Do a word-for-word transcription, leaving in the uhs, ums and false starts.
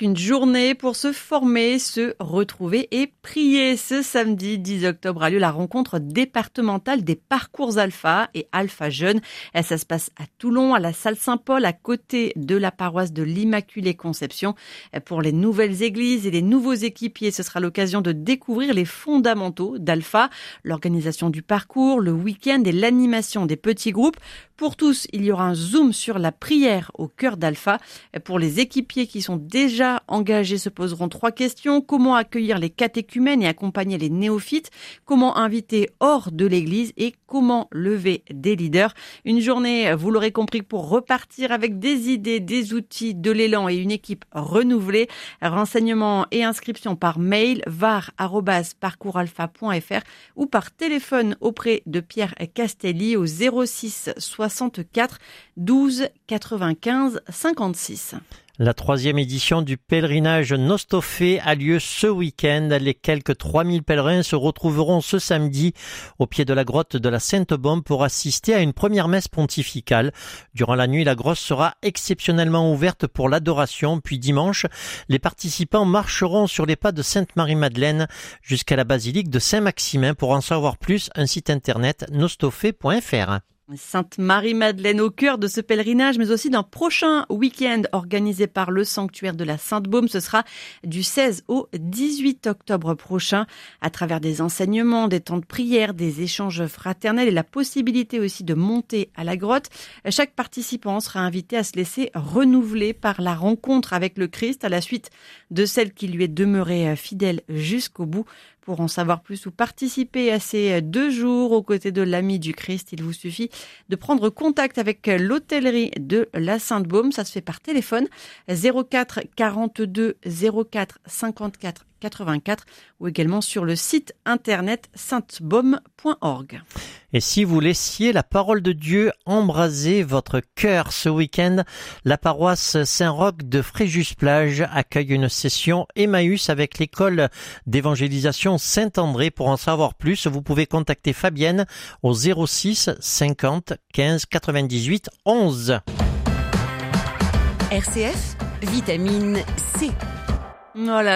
Une journée pour se former, se retrouver et prier. Ce samedi dix octobre a lieu la rencontre départementale des parcours Alpha et Alpha Jeunes. Ça se passe à Toulon, à la salle Saint-Paul, à côté de la paroisse de l'Immaculée Conception. Pour les nouvelles églises et les nouveaux équipiers, ce sera l'occasion de découvrir les fondamentaux d'Alpha, l'organisation du parcours, le week-end et l'animation des petits groupes. Pour tous, il y aura un zoom sur la prière au cœur d'Alpha. Pour les équipiers qui sont déjà engagés, se poseront trois questions. Comment accueillir les catéchumènes et accompagner les néophytes? Comment inviter hors de l'église? Et comment lever des leaders? Une journée, vous l'aurez compris, pour repartir avec des idées, des outils, de l'élan et une équipe renouvelée. Renseignements et inscriptions par mail var arobase parcoursalpha point fr ou par téléphone auprès de Pierre Castelli au zéro six soixante-quatre douze quatre-vingt-quinze cinquante-six. La troisième édition du pèlerinage Nostofé a lieu ce week-end. Les quelques trois mille pèlerins se retrouveront ce samedi au pied de la grotte de la Sainte-Baume pour assister à une première messe pontificale. Durant la nuit, la grotte sera exceptionnellement ouverte pour l'adoration. Puis dimanche, les participants marcheront sur les pas de Sainte-Marie-Madeleine jusqu'à la basilique de Saint-Maximin. Pour en savoir plus, un site internet nostofé point fr. Sainte-Marie-Madeleine au cœur de ce pèlerinage, mais aussi d'un prochain week-end organisé par le sanctuaire de la Sainte-Baume. Ce sera du seize au dix-huit octobre prochain, à travers des enseignements, des temps de prière, des échanges fraternels et la possibilité aussi de monter à la grotte. Chaque participant sera invité à se laisser renouveler par la rencontre avec le Christ à la suite de celle qui lui est demeurée fidèle jusqu'au bout. Pour en savoir plus ou participer à ces deux jours aux côtés de l'ami du Christ, il vous suffit de prendre contact avec l'hôtellerie de la Sainte-Baume. Ça se fait par téléphone zéro quatre quarante-deux zéro quatre cinquante-quatre quatre-vingt-quatre ou également sur le site internet sainte baume point org. Et si vous laissiez la parole de Dieu embraser votre cœur ce week-end, la paroisse Saint-Roch de Fréjus-Plage accueille une session Emmaüs avec l'école d'évangélisation Saint-André. Pour en savoir plus, vous pouvez contacter Fabienne au zéro six cinquante quinze quatre-vingt-dix-huit onze. R C F, vitamine C. Voilà.